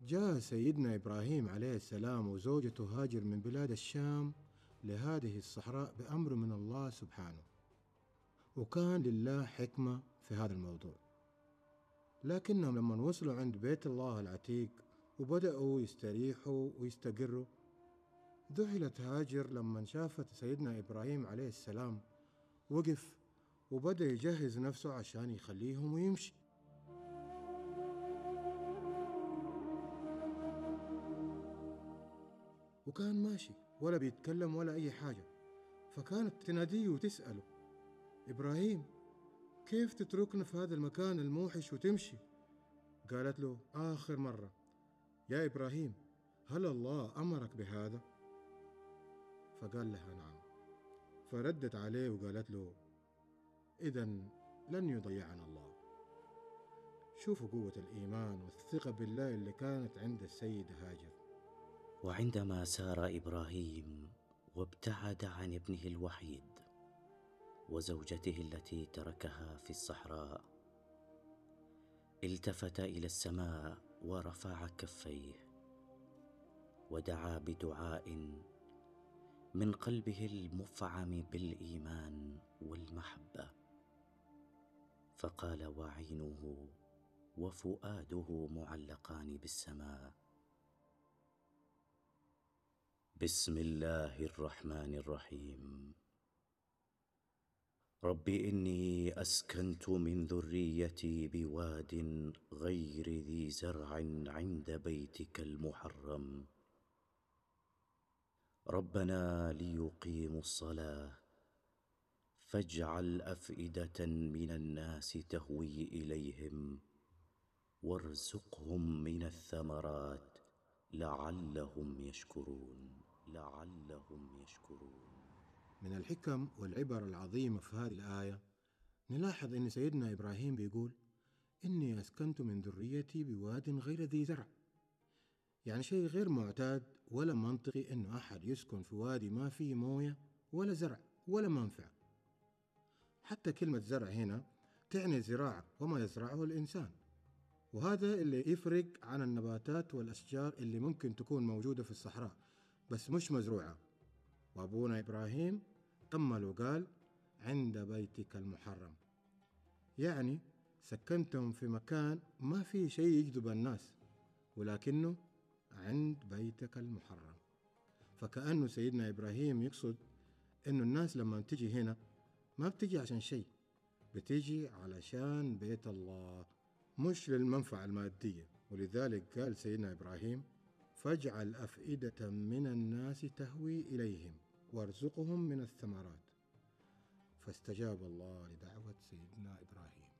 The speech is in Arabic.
جاء سيدنا إبراهيم عليه السلام وزوجته هاجر من بلاد الشام لهذه الصحراء بأمر من الله سبحانه، وكان لله حكمة في هذا الموضوع. لكنهم لما وصلوا عند بيت الله العتيق وبدأوا يستريحوا ويستقروا، ذهلت هاجر لما شافت سيدنا إبراهيم عليه السلام وقف وبدأ يجهز نفسه عشان يخليهم ويمشي. وكان ماشي ولا بيتكلم ولا أي حاجة، فكانت تناديه وتسأله: إبراهيم، كيف تتركنا في هذا المكان الموحش وتمشي؟ قالت له آخر مرة: يا إبراهيم، هل الله أمرك بهذا؟ فقال لها نعم. فردت عليه وقالت له: إذن لن يضيعنا الله. شوفوا قوة الإيمان والثقة بالله اللي كانت عند السيدة هاجر. وعندما سار إبراهيم وابتعد عن ابنه الوحيد وزوجته التي تركها في الصحراء، التفت إلى السماء ورفع كفيه ودعا بدعاء من قلبه المفعم بالإيمان والمحبة، فقال وعينه وفؤاده معلقان بالسماء: بسم الله الرحمن الرحيم. رب إني أسكنت من ذريتي بواد غير ذي زرع عند بيتك المحرم، ربنا ليقيموا الصلاة فاجعل أفئدة من الناس تهوي إليهم وارزقهم من الثمرات لعلهم يشكرون. من الحكم والعبر العظيمة في هذه الآية نلاحظ أن سيدنا إبراهيم بيقول: إني أسكنت من ذريتي بواد غير ذي زرع. يعني شيء غير معتاد ولا منطقي إنه أحد يسكن في وادي ما فيه موية ولا زرع ولا منفعة. حتى كلمة زرع هنا تعني الزراعة وما يزرعه الإنسان، وهذا اللي يفرق عن النباتات والأشجار اللي ممكن تكون موجودة في الصحراء بس مش مزروعة. وأبونا إبراهيم كمل وقال: عند بيتك المحرم، يعني سكنتهم في مكان ما فيه شيء يجذب الناس، ولكنه عند بيتك المحرم. فكأنه سيدنا إبراهيم يقصد إنه الناس لما تجي هنا ما بتجي عشان شيء، بتجي علشان بيت الله، مش للمنفعة المادية. ولذلك قال سيدنا إبراهيم: فاجعل أفئدة من الناس تهوي إليهم وارزقهم من الثمرات. فاستجاب الله لدعوة سيدنا إبراهيم.